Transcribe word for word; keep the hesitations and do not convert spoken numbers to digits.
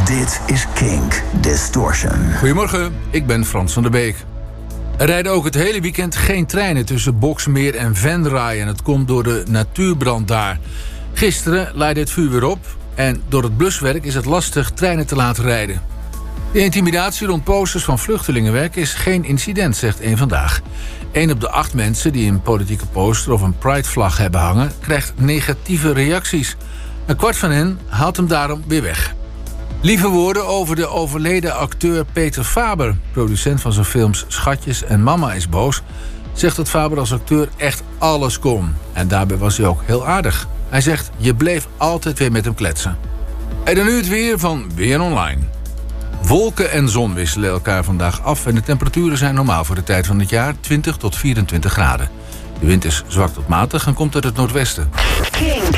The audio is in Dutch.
Dit is Kink Distortion. Goedemorgen, ik ben Frans van der Beek. Er rijden ook het hele weekend geen treinen tussen Boxmeer en Venray. En het komt door de natuurbrand daar. Gisteren leidde het vuur weer op. En door het bluswerk is het lastig treinen te laten rijden. De intimidatie rond posters van vluchtelingenwerk is geen incident, zegt Eén Vandaag. Eén op de acht mensen die een politieke poster of een Pride-vlag hebben hangen, krijgt negatieve reacties. Een kwart van hen haalt hem daarom weer weg. Lieve woorden over de overleden acteur Peter Faber. Producent van zijn films Schatjes en Mama is boos, zegt dat Faber als acteur echt alles kon. En daarbij was hij ook heel aardig. Hij zegt, je bleef altijd weer met hem kletsen. En dan nu het weer van Weer Online. Wolken en zon wisselen elkaar vandaag af en de temperaturen zijn normaal voor de tijd van het jaar, twintig tot vierentwintig graden. De wind is zwak tot matig en komt uit het noordwesten.